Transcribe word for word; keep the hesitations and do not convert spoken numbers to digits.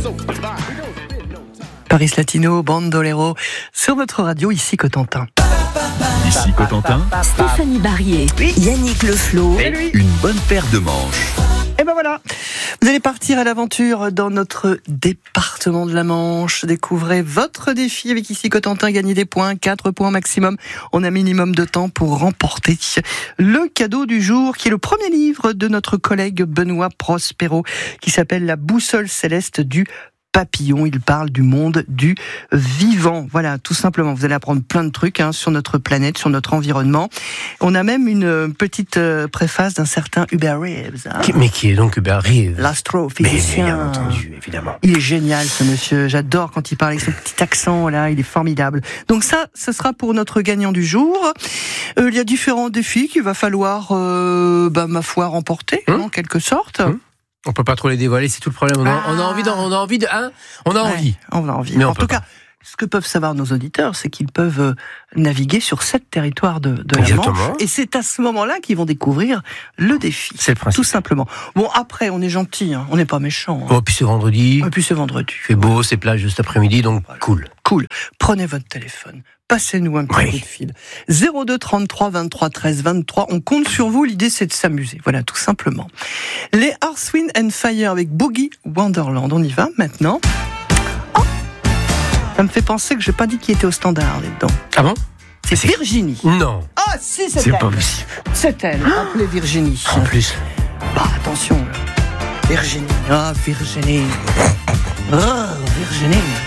Paris Latino, Bandolero, sur votre radio, ici Cotentin. Ici Cotentin, Stéphanie Barrier, oui. Yannick Leflot, une bonne paire de manches. Et ben voilà, vous allez partir à l'aventure dans notre département de la Manche. Découvrez votre défi avec ici Cotentin, gagner des points, quatre points maximum. On a minimum de temps pour remporter le cadeau du jour, qui est le premier livre de notre collègue Benoît Prospero, qui s'appelle La boussole céleste du papillon. Il parle du monde du vivant. Voilà, tout simplement. Vous allez apprendre plein de trucs hein, sur notre planète, sur notre environnement. On a même une petite euh, préface d'un certain Hubert Reeves. Hein. Mais qui est donc Hubert Reeves? L'astrophysicien. Mais bien entendu, évidemment. Il est génial, ce monsieur. J'adore quand il parle avec son petit accent, là. Il est formidable. Donc ça, ce sera pour notre gagnant du jour. Euh, il y a différents défis qu'il va falloir, euh, bah, ma foi, remporter, hum en quelque sorte. Hum On peut pas trop les dévoiler, c'est tout le problème. On a, ah. on a envie, de, on a envie de, hein On a ouais, envie. On a envie. Mais en on tout cas, pas. Ce que peuvent savoir nos auditeurs, c'est qu'ils peuvent euh, naviguer sur sept territoires de, de la Manche. Et c'est à ce moment-là qu'ils vont découvrir le défi. C'est le principe. Tout simplement. Bon, après, on est gentil, hein, on n'est pas méchant. Hein. Oh, puis c'est vendredi. Et puis c'est vendredi. Il fait beau, c'est plage juste après-midi, donc voilà. Cool. Cool. Prenez votre téléphone. Passez-nous un petit oui. coup de fil. zéro deux trente-trois vingt-trois treize vingt-trois. On compte sur vous. L'idée, c'est de s'amuser. Voilà, tout simplement. Les Earth, Wind and Fire avec Boogie Wonderland. On y va maintenant. Oh, ça me fait penser que j'ai pas dit qui était au standard là-dedans. Ah bon? C'est, c'est Virginie. Non. Ah si, c'est, c'est elle. Pas possible. C'est elle. Appelez Virginie. En plus. Bah attention. Là. Virginie. Ah Virginie. Oh, Virginie.